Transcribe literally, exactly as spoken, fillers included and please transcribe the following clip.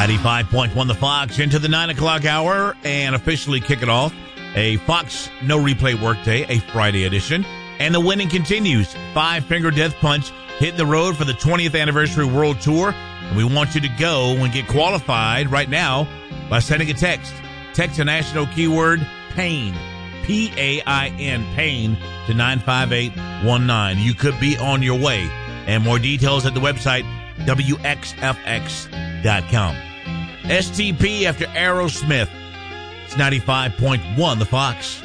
ninety-five point one The Fox into the nine o'clock hour and officially kick it off. A Fox No Replay Workday, a Friday edition. And the winning continues. Five Finger Death Punch hit the road for the twentieth Anniversary World Tour. And we want you to go and get qualified right now by sending a text. Text a national keyword PAIN, P A I N, PAIN, to nine five eight one nine. You could be on your way. And more details at the website, W X F X dot com. S T P after Aerosmith. It's ninety-five point one The Fox.